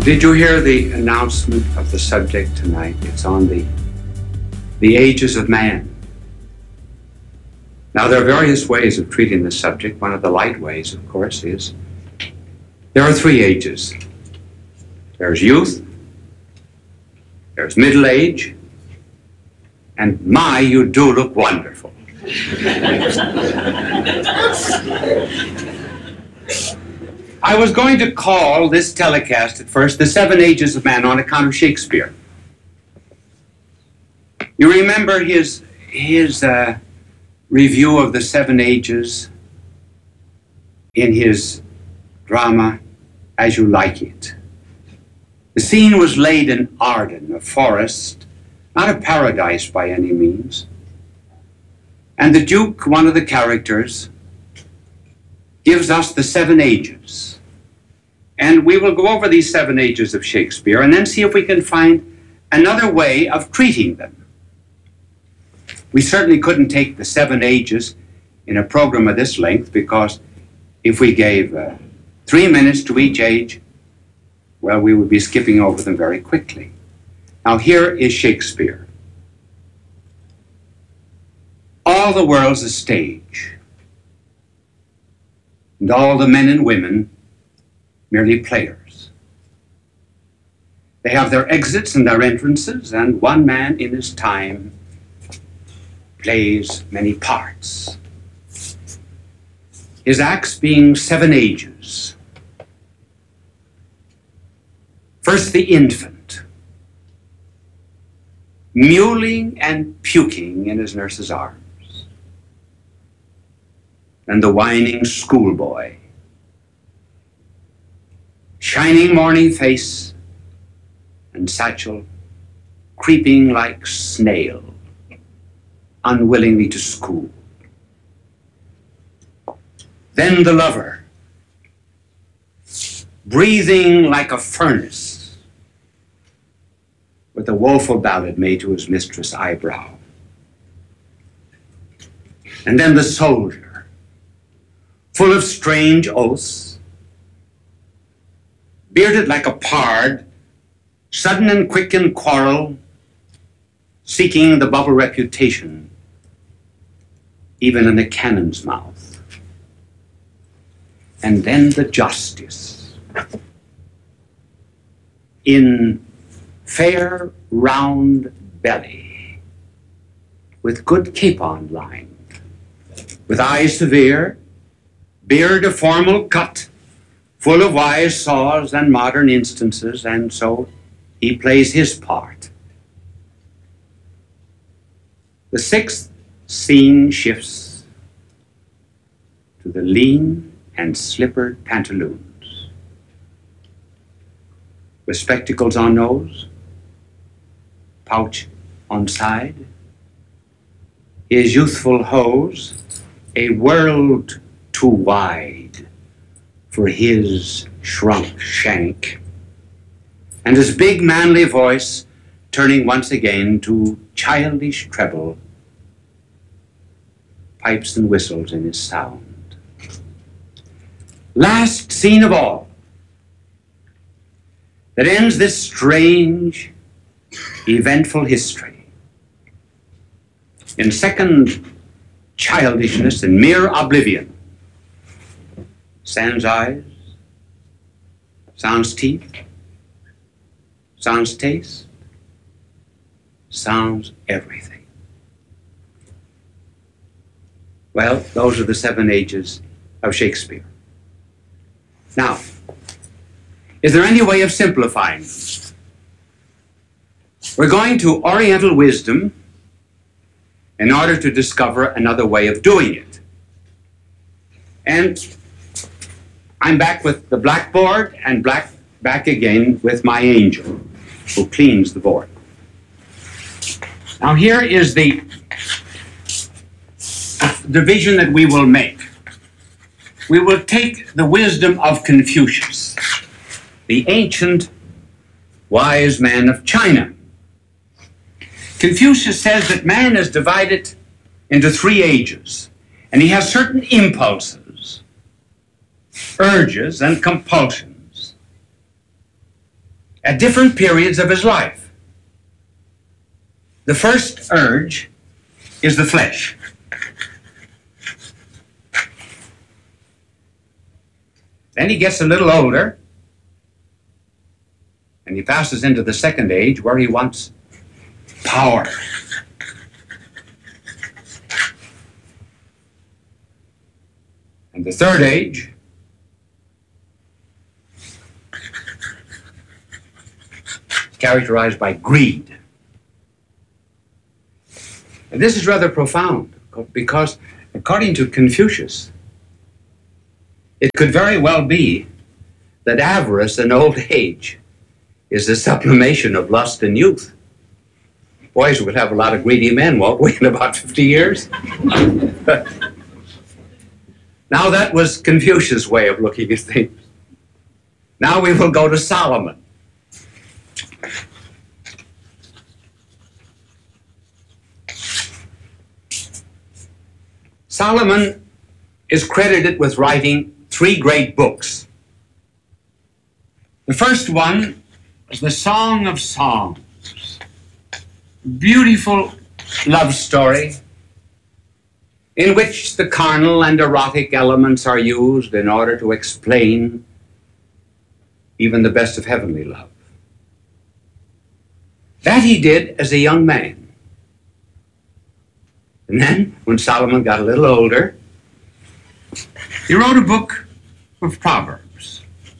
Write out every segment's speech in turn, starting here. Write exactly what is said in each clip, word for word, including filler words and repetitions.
Did you hear the announcement of the subject tonight? It's on the, the ages of man. Now, there are various ways of treating this subject. One of the light ways, of course, is there are three ages. There's youth, there's middle age, and my, you do look wonderful. I was going to call this telecast at first The Seven Ages of Man on account of Shakespeare. You remember his, his uh, review of the Seven Ages in his drama, As You Like It. The scene was laid in Arden, a forest, not a paradise by any means. And the Duke, one of the characters, gives us the seven ages. And we will go over these seven ages of Shakespeare and then see if we can find another way of treating them. We certainly couldn't take the seven ages in a program of this length, because if we gave uh, three minutes to each age, well, we would be skipping over them very quickly. Now, here is Shakespeare. All the world's a stage, and all the men and women merely players. They have their exits and their entrances, and one man in his time plays many parts. His acts being seven ages. First, the infant, mewling and puking in his nurse's arms. And the whining schoolboy, shining morning face and satchel, creeping like snail, unwillingly to school. Then the lover, breathing like a furnace, with a woeful ballad made to his mistress' eyebrow. And then the soldier, full of strange oaths, bearded like a pard, sudden and quick in quarrel, seeking the bubble reputation, even in the cannon's mouth. And then the justice, in fair round belly, with good capon lined, with eyes severe, beard of formal cut, full of wise saws and modern instances, and so he plays his part. The sixth scene shifts to the lean and slippered pantaloons, with spectacles on nose, pouch on side, his youthful hose a world too wide for his shrunk shank, and his big manly voice turning once again to childish treble, pipes and whistles in his sound. Last scene of all, that ends this strange, eventful history in second childishness and mere oblivion. Sans eyes, sans teeth, sans taste, sans everything. Well, those are the seven ages of Shakespeare. Now, is there any way of simplifying them? We're going to Oriental wisdom in order to discover another way of doing it. And I'm back with the blackboard and black, back again with my angel who cleans the board. Now here is the division that we will make. We will take the wisdom of Confucius, the ancient wise man of China. Confucius says that man is divided into three ages, and he has certain impulses, urges, and compulsions. at different periods of his life. The first urge is the flesh. Then he gets a little older, and he passes into the second age where he wants power. And the third age is characterized by greed. And this is rather profound, because according to Confucius, it could very well be that avarice in old age is the sublimation of lust in youth. Boys, we'll have a lot of greedy men, won't we, in about fifty years? Now that was Confucius' way of looking at things. Now we will go to Solomon. Solomon is credited with writing three great books. The first one is the Song of Songs. Beautiful love story in which the carnal and erotic elements are used in order to explain even the best of heavenly love. That he did as a young man. And then, when Solomon got a little older, he wrote a book of Proverbs.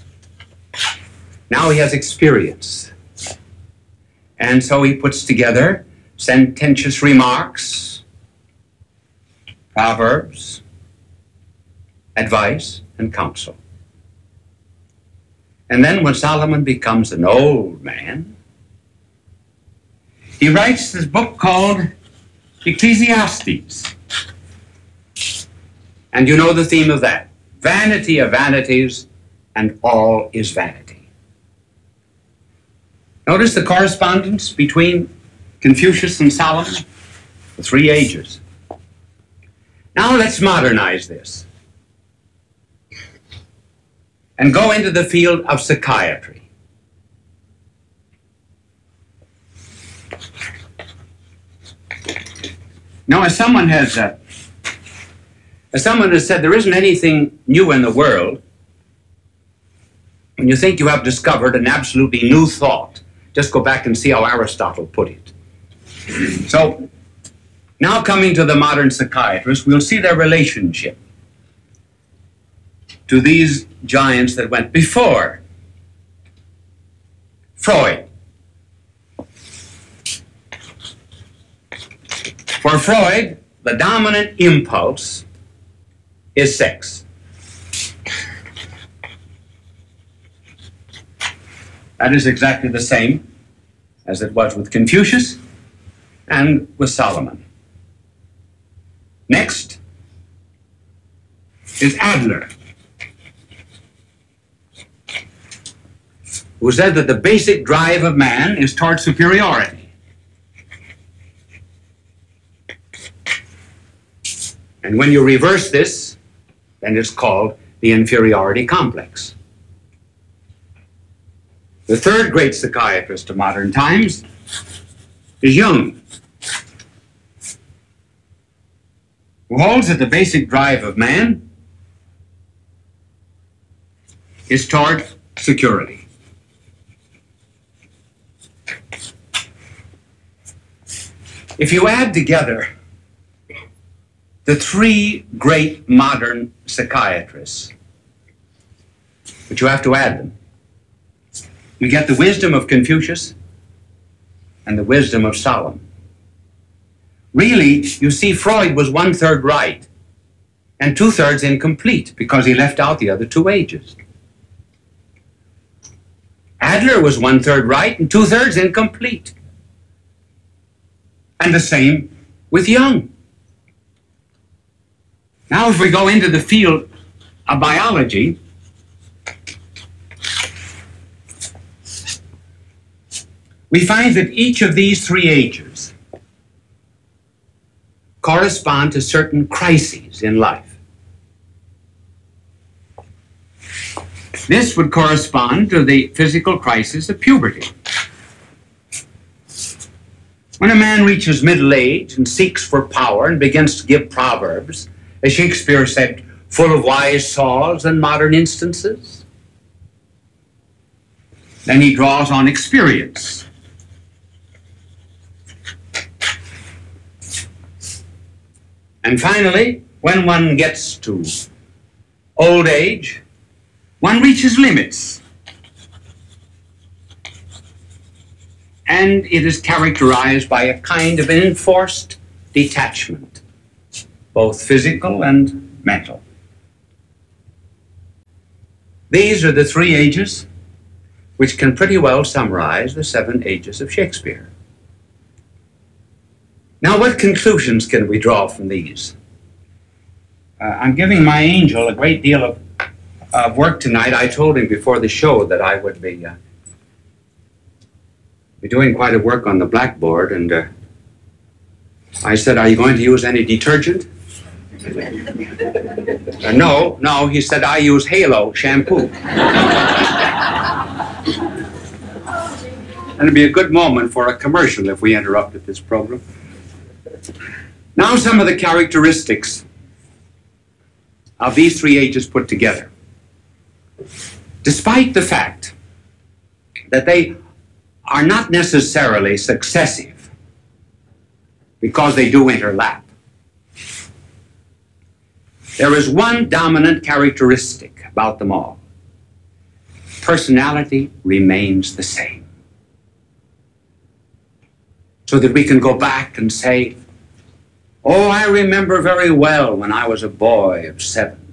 Now he has experience. And so he puts together sententious remarks, proverbs, advice, and counsel. And then when Solomon becomes an old man, he writes this book called Ecclesiastes. And you know the theme of that. Vanity of vanities, and all is vanity. Notice the correspondence between Confucius and Solomon, the three ages. Now let's modernize this and go into the field of psychiatry. Now, as someone has uh, as someone has said, there isn't anything new in the world when you think you have discovered an absolutely new thought. Just go back and see how Aristotle put it. So, now coming to the modern psychiatrists, we'll see their relationship to these giants that went before. Freud. For Freud, the dominant impulse is sex. That is exactly the same as it was with Confucius and with Solomon. Next is Adler, who said that the basic drive of man is toward superiority. And when you reverse this, then it's called the inferiority complex. The third great psychiatrist of modern times is Jung, who holds that the basic drive of man is toward security. If you add together the three great modern psychiatrists, but you have to add them, you get the wisdom of Confucius and the wisdom of Solomon. Really, you see, Freud was one-third right and two-thirds incomplete because he left out the other two ages. Adler was one-third right and two-thirds incomplete. And the same with Jung. Now, if we go into the field of biology, we find that each of these three ages correspond to certain crises in life. This would correspond to the physical crisis of puberty. When a man reaches middle age and seeks for power and begins to give proverbs, as Shakespeare said, full of wise saws and modern instances, then he draws on experience. And finally, when one gets to old age, one reaches limits. And it is characterized by a kind of enforced detachment, both physical and mental. These are the three ages which can pretty well summarize the seven ages of Shakespeare. Now, what conclusions can we draw from these? Uh, I'm giving my angel a great deal of, of work tonight. I told him before the show that I would be, uh, be doing quite a work on the blackboard, and uh, I said, "Are you going to use any detergent?" uh, no, no, he said, "I use Halo shampoo." And it'd be a good moment for a commercial if we interrupted this program. Now, some of the characteristics of these three ages put together. Despite the fact that they are not necessarily successive, because they do interlap, there is one dominant characteristic about them all. Personality remains the same. So that we can go back and say, "Oh, I remember very well when I was a boy of seven."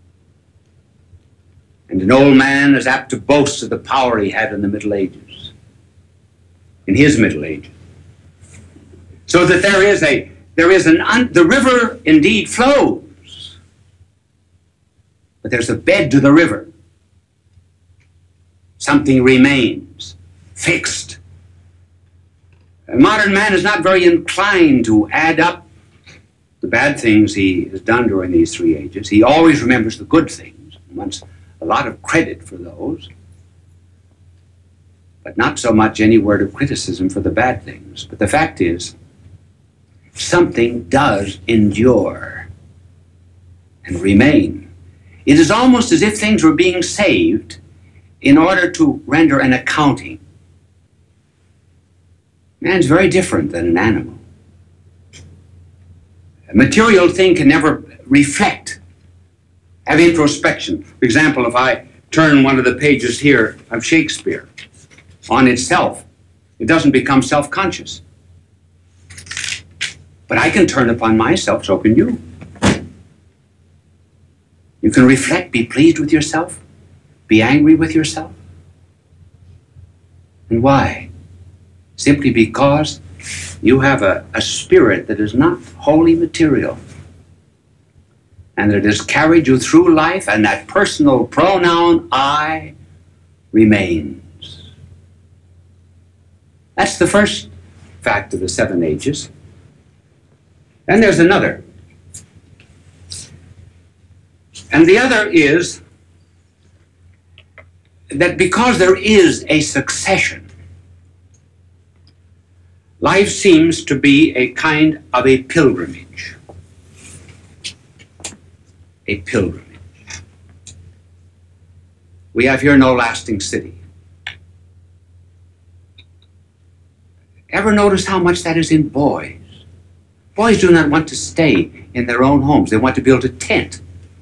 And an old man is apt to boast of the power he had in the Middle Ages, in his Middle Ages. So that there is a, there is an, un, the river indeed flows, but there's a bed to the river. Something remains fixed. A modern man is not very inclined to add up the bad things he has done during these three ages. He always remembers the good things and wants a lot of credit for those, but not so much any word of criticism for the bad things. But the fact is, something does endure and remain. It is almost as if things were being saved in order to render an accounting. Man's very different than an animal. A material thing can never reflect, have introspection. For example, if I turn one of the pages here of Shakespeare on itself, it doesn't become self-conscious. But I can turn upon myself, so can you. You can reflect, be pleased with yourself, be angry with yourself. And why? Simply because you have a, a spirit that is not wholly material, and that has carried you through life, and that personal pronoun I remains. That's the first fact of the seven ages. Then there's another. And the other is that because there is a succession, life seems to be a kind of a pilgrimage. A pilgrimage. We have here no lasting city. Ever notice how much that is in boys? Boys do not want to stay in their own homes. They want to build a tent.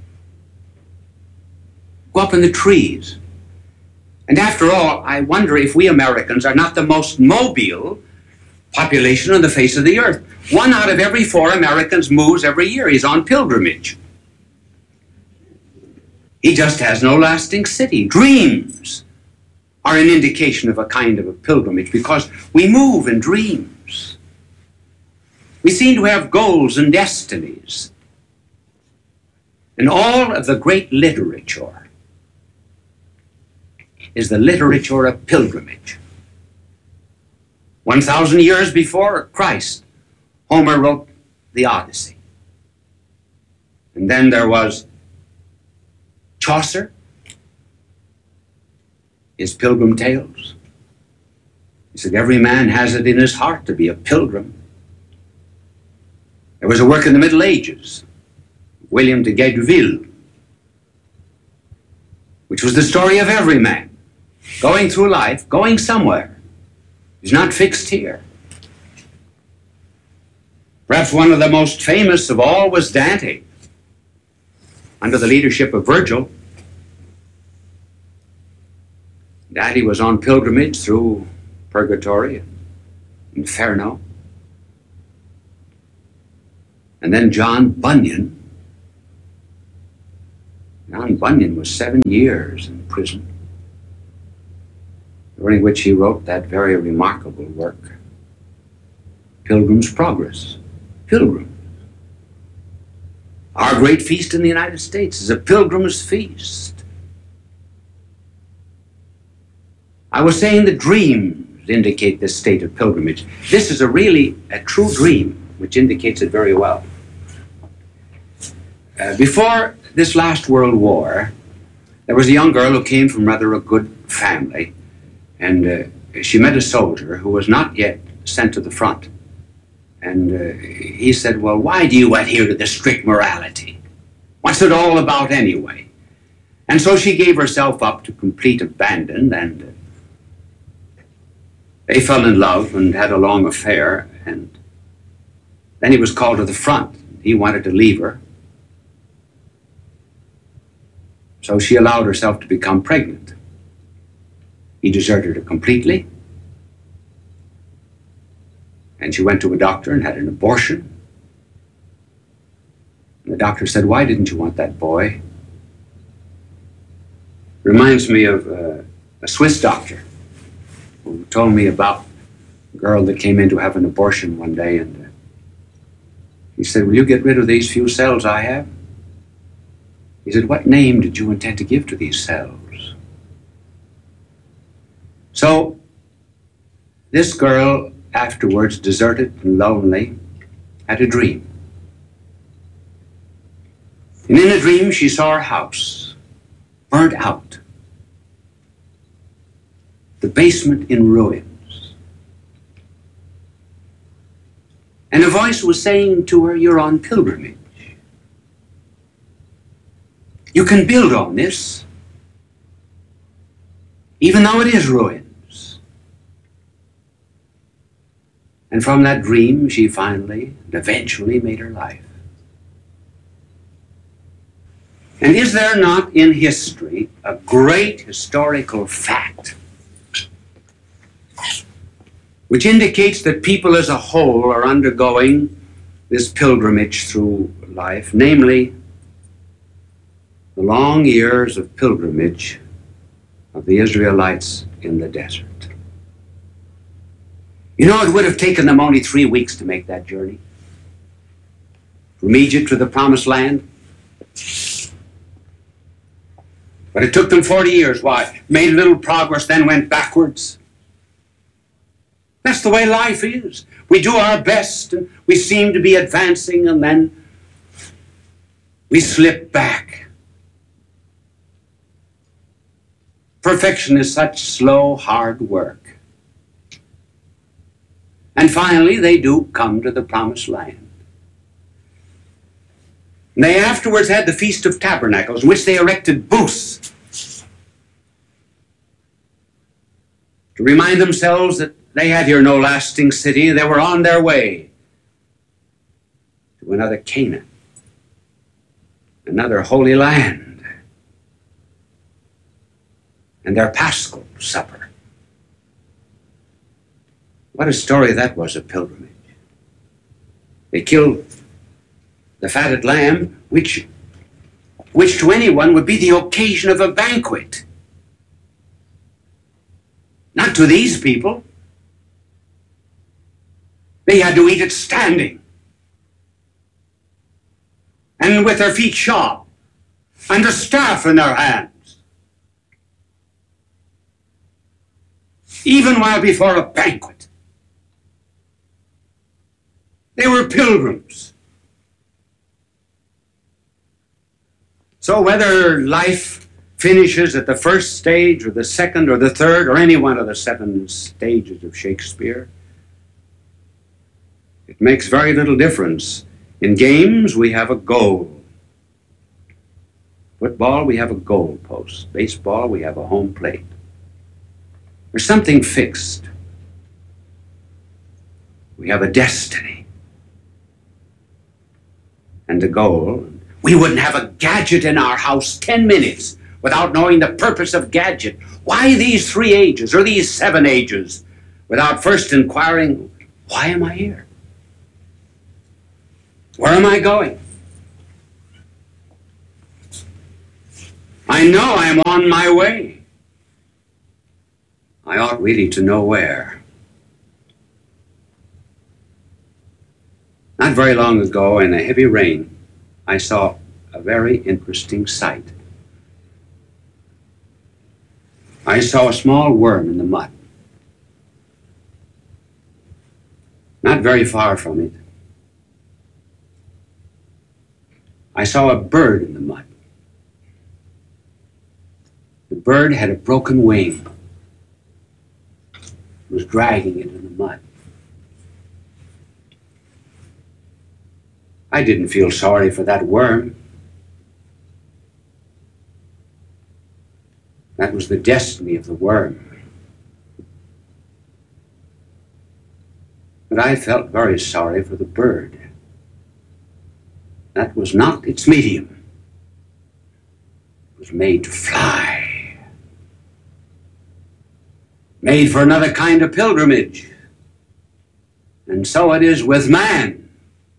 Go up in the trees. And after all, I wonder if we Americans are not the most mobile population on the face of the earth. One out of every four Americans moves every year. He's on pilgrimage. He just has no lasting city. Dreams are an indication of a kind of a pilgrimage because we move in dreams. We seem to have goals and destinies. And all of the great literature is the literature of pilgrimage. One thousand years before Christ, Homer wrote the Odyssey. And then there was Chaucer, his Pilgrim Tales. He said, every man has it in his heart to be a pilgrim. There was a work in the Middle Ages, William de Guesdeville, which was the story of every man going through life, going somewhere. He's not fixed here. Perhaps one of the most famous of all was Dante, under the leadership of Virgil. Dante was on pilgrimage through Purgatory and Inferno. And then John Bunyan. John Bunyan was seven years in prison, during which he wrote that very remarkable work, Pilgrim's Progress. Pilgrims. Our great feast in the United States is a pilgrim's feast. I was saying the dreams indicate this state of pilgrimage. This is a really, a true dream, which indicates it very well. Uh, before this last World War, there was a young girl who came from rather a good family, and uh, she met a soldier who was not yet sent to the front. And uh, he said, well, why do you adhere to this strict morality? What's it all about anyway? And so she gave herself up to complete abandon, and uh, they fell in love and had a long affair, and then he was called to the front. He wanted to leave her. So she allowed herself to become pregnant. He deserted her completely. And she went to a doctor and had an abortion. And the doctor said, why didn't you want that boy? Reminds me of uh, a Swiss doctor who told me about a girl that came in to have an abortion one day, and uh, he said, will you get rid of these few cells I have? He said, what name did you intend to give to these cells? So this girl, afterwards deserted and lonely, had a dream. And in a dream she saw her house burnt out, the basement in ruins. And a voice was saying to her, you're on pilgrimage. You can build on this, even though it is ruins. And from that dream, she finally and eventually made her life. And is there not in history a great historical fact which indicates that people as a whole are undergoing this pilgrimage through life, namely the long years of pilgrimage of the Israelites in the desert? You know, it would have taken them only three weeks to make that journey from Egypt to the Promised Land. But it took them forty years. Why? Made a little progress, then went backwards. That's the way life is. We do our best, and we seem to be advancing, and then we slip back. Perfection is such slow, hard work. And finally, they do come to the Promised Land. And they afterwards had the Feast of Tabernacles, in which they erected booths to remind themselves that they had here no lasting city. They were on their way to another Canaan, another holy land, and their Paschal supper. What a story that was of pilgrimage. They killed the fatted lamb, which, which to anyone would be the occasion of a banquet. Not to these people. They had to eat it standing, and with their feet shod, and a staff in their hands, even while before a banquet. They were pilgrims. So whether life finishes at the first stage or the second or the third or any one of the seven stages of Shakespeare. It makes very little difference. In games, we have a goal. Football, we have a goal post. Baseball, we have a home plate. There's something fixed. We have a destiny and a goal. We wouldn't have a gadget in our house ten minutes without knowing the purpose of gadget. Why these three ages or these seven ages without first inquiring, why am I here? Where am I going? I know I'm on my way. I ought really to know where. Not very long ago, in a heavy rain, I saw a very interesting sight. I saw a small worm in the mud. Not very far from it, I saw a bird in the mud. The bird had a broken wing. It was dragging it in the mud. I didn't feel sorry for that worm. That was the destiny of the worm. But I felt very sorry for the bird. That was not its medium. It was made to fly. Made for another kind of pilgrimage. And so it is with man.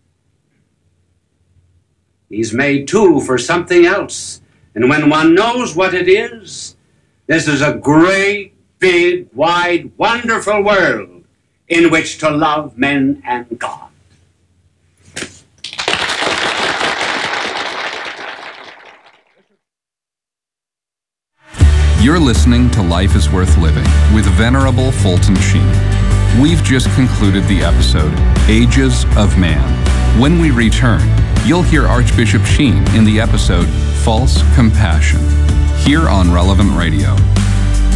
He's made too for something else. And when one knows what it is, this is a great, big, wide, wonderful world in which to love men and God. You're listening to Life is Worth Living with Venerable Fulton Sheen. We've just concluded the episode, Ages of Man. When we return, you'll hear Archbishop Sheen in the episode, False Compassion, here on Relevant Radio.